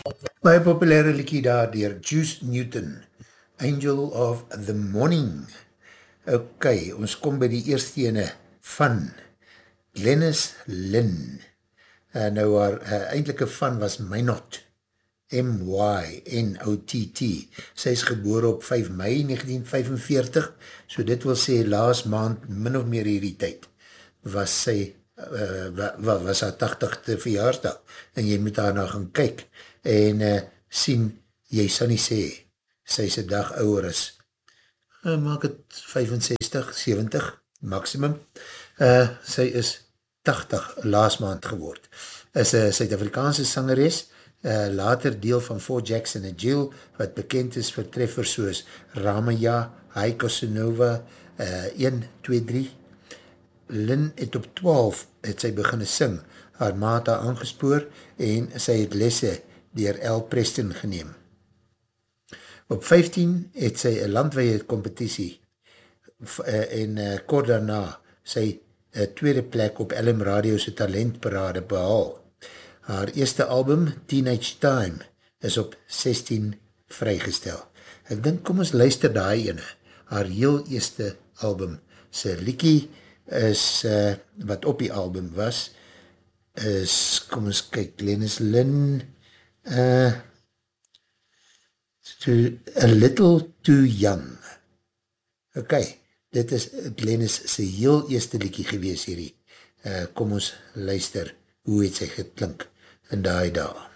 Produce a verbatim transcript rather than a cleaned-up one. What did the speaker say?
Baie populaire liedjie daar dier Juice Newton, Angel of the Morning. Ok, ons kom by die eerste ene van Glennis Lynn. Uh, nou haar uh, eindelike van was Mynot, M Y N O T T. Sy is gebore op vyf mei negentien vyfenveertig, so dit wil sê laas maand, min of meer hierdie tyd, was sy, uh, wa, wa, was haar tachtigste verjaarsdag, en jy moet haar nou gaan kyk, en uh, sien, jy sal nie sê, sy sy dag ouder is, uh, maak het vyfenzestig, sewentig, maximum, uh, sy is tachtig, laas maand geword, is een Suid-Afrikaanse sangeres, uh, later deel van Four Jackson en Jill, wat bekend is vir treffers soos Ramaya, High Casanova, uh, een, twee, drie, Lynn het op twaalf, het sy beginne sing, haar maat haar aangespoor, en sy het lesse dier L. Preston geneem. Op vyftien het sy een landweie competitie, en uh, kort daarna, sy uh, tweede plek op L M Radio's talentparade behaal. Haar eerste album, Teenage Time, is op sestien vrygestel. Ek dink, kom ons luister daai ene. Haar heel eerste album, sy liedjie is, uh, wat op die album was, is, kom ons kyk, Glennis Lynn, uh, to, A Little Too Young. Ok, dit is Glennis sy heel eerste liedjie gewees hierdie. Uh, kom ons luister, hoe het sy geklink in daai dag.